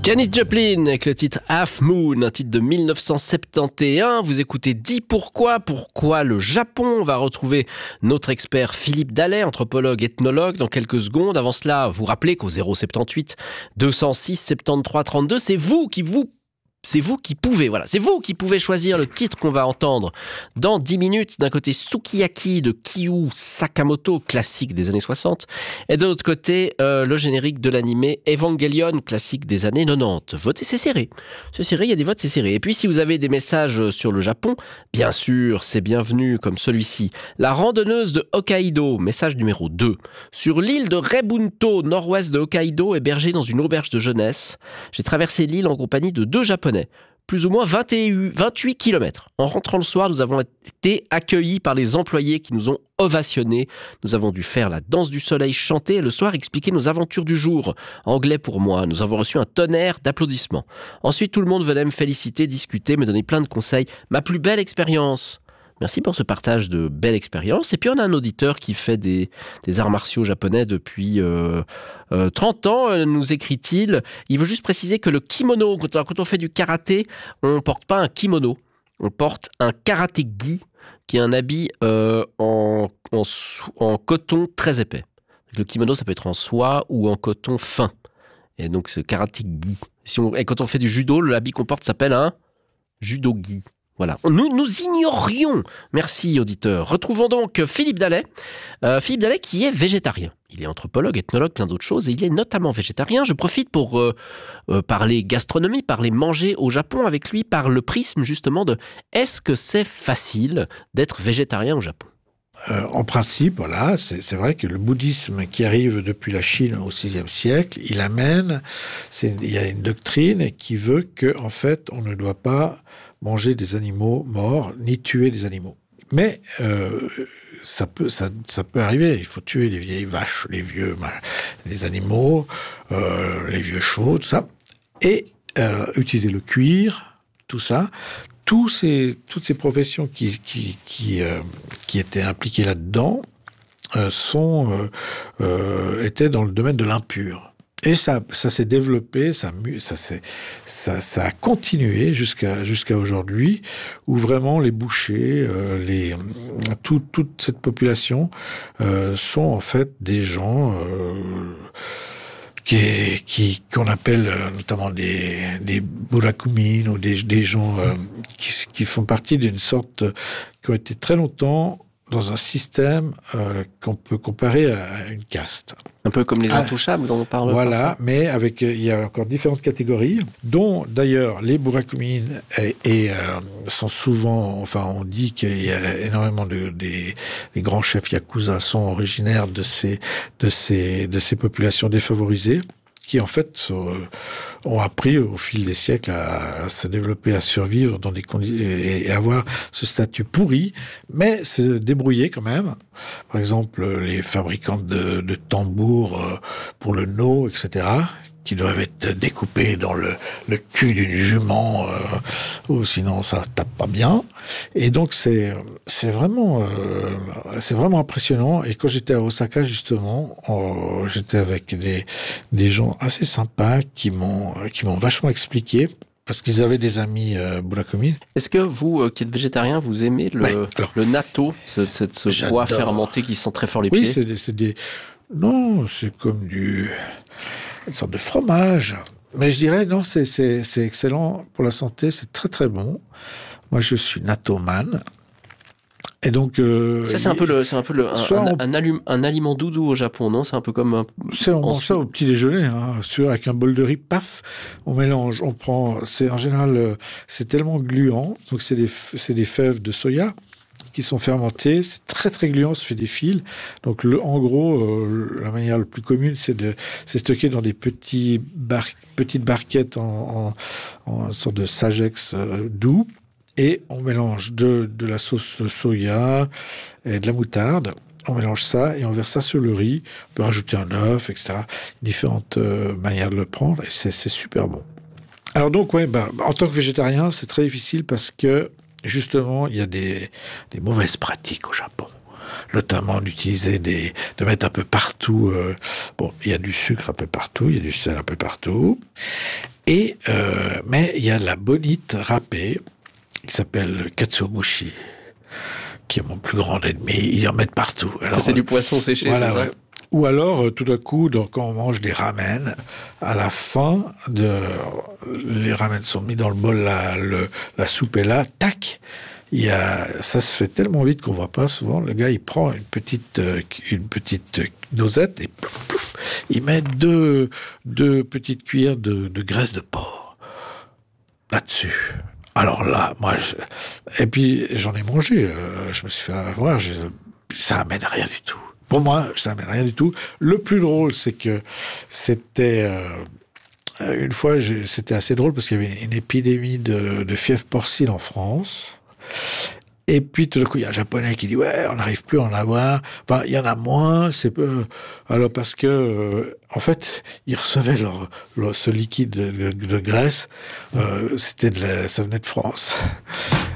Janis Joplin avec le titre Half Moon, un titre de 1971. Vous écoutez Dis pourquoi le Japon. On va retrouver notre expert Philippe Dallet, anthropologue, ethnologue, dans quelques secondes. Avant cela, vous rappelez qu'au 078 206 73 32, c'est vous qui pouvez choisir le titre qu'on va entendre dans 10 minutes. D'un côté, Sukiyaki de Kiyu Sakamoto, classique des années 60. Et de l'autre côté, le générique de l'animé Evangelion, classique des années 90. Votez, c'est serré. C'est serré, il y a des votes, c'est serré. Et puis, si vous avez des messages sur le Japon, bien sûr, c'est bienvenu, comme celui-ci. La randonneuse de Hokkaido, message numéro 2. Sur l'île de Rebunto, nord-ouest de Hokkaido, hébergée dans une auberge de jeunesse, j'ai traversé l'île en compagnie de 2 Japonais. Plus ou moins 28 km. En rentrant le soir, nous avons été accueillis par les employés qui nous ont ovationnés. Nous avons dû faire la danse du soleil, chanter et le soir expliquer nos aventures du jour. Anglais pour moi, nous avons reçu un tonnerre d'applaudissements. Ensuite, tout le monde venait me féliciter, discuter, me donner plein de conseils. Ma plus belle expérience. Merci pour ce partage de belle expérience. Et puis on a un auditeur qui fait des arts martiaux japonais depuis 30 ans, nous écrit-il. Il veut juste préciser que le kimono, quand on fait du karaté, on ne porte pas un kimono, on porte un karaté-gi, qui est un habit en coton très épais. Le kimono, ça peut être en soie ou en coton fin. Et donc c'est karaté-gi. Et quand on fait du judo, l'habit qu'on porte s'appelle un judo-gi. Voilà, nous ignorions. Merci auditeur. Retrouvons donc Philippe Dallet. Philippe Dallet qui est végétarien. Il est anthropologue, ethnologue, plein d'autres choses et il est notamment végétarien. Je profite pour parler gastronomie, parler manger au Japon avec lui par le prisme justement de est-ce que c'est facile d'être végétarien au Japon ? En principe, voilà, c'est vrai que le bouddhisme qui arrive depuis la Chine au VIe siècle, il y a une doctrine qui veut que, en fait, on ne doit pas manger des animaux morts ni tuer des animaux. Mais ça peut arriver. Il faut tuer les vieilles vaches, les animaux, les vieux chevaux, tout ça, et utiliser le cuir, tout ça. Toutes ces professions qui étaient impliquées là-dedans étaient dans le domaine de l'impur. Et ça s'est développé, ça a continué jusqu'à aujourd'hui, où vraiment les bouchers, toute cette population sont en fait des gens qu'on appelle notamment des burakumin ou des gens qui font partie d'une sorte, qui ont été très longtemps dans un système qu'on peut comparer à une caste. Un peu comme les intouchables dont on parle. Voilà, parfois. mais il y a encore différentes catégories, dont d'ailleurs les burakumin sont souvent, enfin on dit qu'il y a énormément des grands chefs yakuza sont originaires de ces populations défavorisées, qui en fait ont appris au fil des siècles à se développer, à survivre dans des conditions et avoir ce statut pourri, mais se débrouiller quand même. Par exemple, les fabricants de tambours pour le no, etc., qui doivent être découpés dans le cul d'une jument, ou sinon ça tape pas bien. Et donc c'est vraiment impressionnant. Et quand j'étais à Osaka justement, j'étais avec des gens assez sympas qui m'ont vachement expliqué. Parce qu'ils avaient des amis burakumin. Est-ce que vous, qui êtes végétarien, vous aimez le natto, ce bois fermenté qui sent très fort les pieds ? Oui, non, c'est comme une sorte de fromage. Mais je dirais, non, c'est excellent pour la santé, c'est très très bon. Moi, je suis nattoman. Et donc, ça c'est un peu un aliment doudou au Japon, non ? C'est un peu comme on mange ça au petit déjeuner, avec un bol de riz, paf, on mélange, on prend. C'est en général, c'est tellement gluant, donc c'est des fèves de soya qui sont fermentées, c'est très très gluant, ça fait des fils. Donc en gros, la manière la plus commune, c'est stocké dans des petites barquettes en sorte de sagex doux. Et on mélange de la sauce soya et de la moutarde. On mélange ça et on verse ça sur le riz. On peut rajouter un œuf, etc. Différentes manières de le prendre et c'est super bon. Alors donc, en tant que végétarien, c'est très difficile parce que, justement, il y a des mauvaises pratiques au Japon. Notamment d'utiliser de mettre un peu partout. Il y a du sucre un peu partout, il y a du sel un peu partout. Et mais il y a la bonite râpée qui s'appelle katsuobushi, qui est mon plus grand ennemi. Ils en mettent partout. Alors, c'est du poisson séché, voilà, c'est ça? ouais. Ou alors, tout d'un coup, quand on mange des ramen, à la fin, les ramen sont mis dans le bol, la soupe est là, tac, ça se fait tellement vite qu'on voit pas souvent. Le gars, il prend une petite dosette et plouf, plouf, il met deux petites cuillères de graisse de porc là-dessus. Alors là, et puis j'en ai mangé, je me suis fait avoir, ça amène rien du tout. Pour moi, ça amène rien du tout. Le plus drôle, c'est que c'était une fois, c'était assez drôle parce qu'il y avait une épidémie de fièvre porcine en France. Et puis tout d'un coup, il y a un Japonais qui dit ouais, on n'arrive plus à en avoir. Enfin, il y en a moins. Alors parce que en fait, ils recevaient ce liquide de graisse. Ça venait de France.